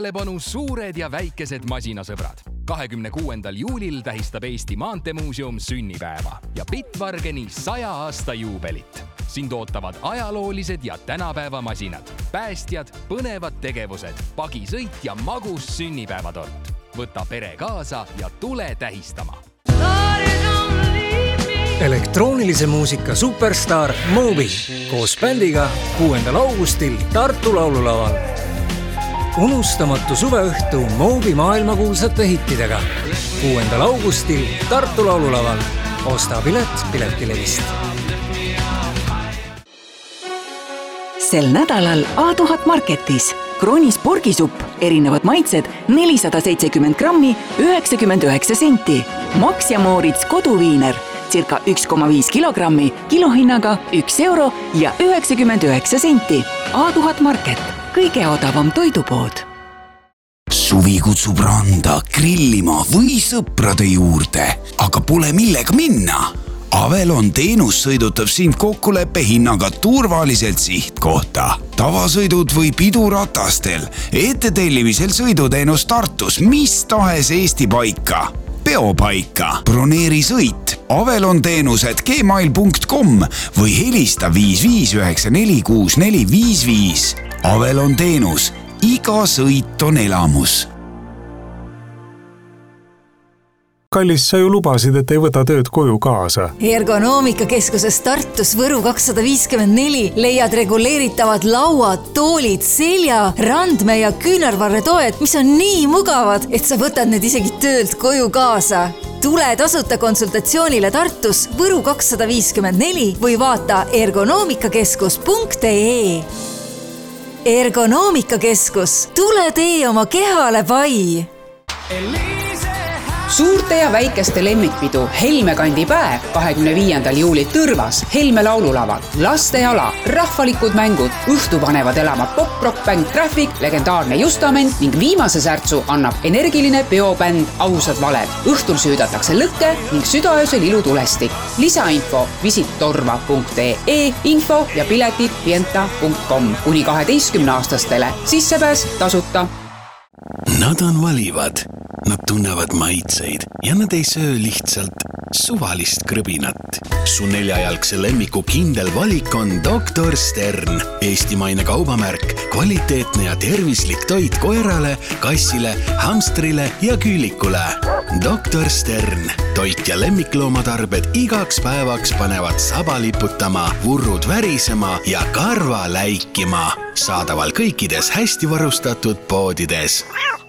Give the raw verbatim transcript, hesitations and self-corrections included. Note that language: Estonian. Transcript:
tähelepanu suured ja väikesed masinasõbrad. kahekümne kuuendal juulil tähistab Eesti Maanteemuuseum sünnipäeva ja Bitvargeni saja aasta juubelit. Sind ootavad ajaloolised ja tänapäeva masinad, päästjad, põnevad tegevused, pagisõit ja magus sünnipäevatort. Võta pere kaasa ja tule tähistama. Elektroonilise muusika superstar Moby koos bändiga kuuendal augustil Tartu laululaval. Unustamatu suveõhtu Moby maailmakuulsate hittidega. kuuendal augustil Tartu laululaval. Osta pilet Piletilevist. Sel nädalal A tuhat Marketis. Kroonis porgisupp, erinevad maitsed, nelisada seitsekümmend grammi, üheksakümmend üheksa senti. Max ja Moritz koduviiner, circa üks koma viis kilogrammi, kilohinnaga üks euro ja üheksakümmend üheksa senti. A tuhat Market, kõige odavam toidupood. Suvi kutsub randa, grillima või sõprade juurde, aga pole millega minna. Avelon teenus sõidutab sind kokkuleppe hinnaga turvaliselt sihtkohta. Tavasõidud või piduratastel, ettetellimisel sõiduteenus Tartus, mis tahes Eesti paika. Peopaika, broneeri sõit, Avelon teenused gmail punkt com või helista viis viis üheksa neli kuus neli viis viis. Avelon teenus, iga sõit on elamus. Kallis, sa ju lubasid, et ei võta tööd koju kaasa. Ergonoomikakeskuses Tartus Võru kakssada viiskümmend neli leiad reguleeritavad lauad, toolid, selja, randme ja küünarvarretoed, mis on nii mugavad, et sa võtad need isegi töölt koju kaasa. Tule tasuta konsultatsioonile Tartus Võru kakssada viiskümmend neli või vaata ergonoomikakeskus punkt ee. Ergonoomikakeskus, tule tee oma kehale pai! Suurte ja väikeste lemmikpidu Helme kandi päev kahekümne viiendal juuli Tõrvas Helme laululaval. Lasteala, rahvalikud mängud, õhtu panevad elama pop-rock-bänd Traffic, legendaarne Justament ning viimase särtsu annab energiline peobänd Ausad valed. Õhtul süüdatakse lõkke ning südaöösel ilutulestik. Lisainfo visit torva punkt ee, info ja piletid pienta punkt com. Kuni kaheteistkümne aastastele sissepääs tasuta. Nad on valivad, nad tunnevad maitseid ja nad ei söö lihtsalt suvalist krõbinat. Su neljajalgse lemmiku kindel valik on doktor Stern. Eestimaine kaubamärk, kvaliteetne ja tervislik toit koerale, kassile, hamstrile ja küülikule. doktor Stern. Toit ja lemmikloomatarbed igaks päevaks panevad saba liputama, vurrud värisema ja karva läikima. Saadaval kõikides hästi varustatud poodides.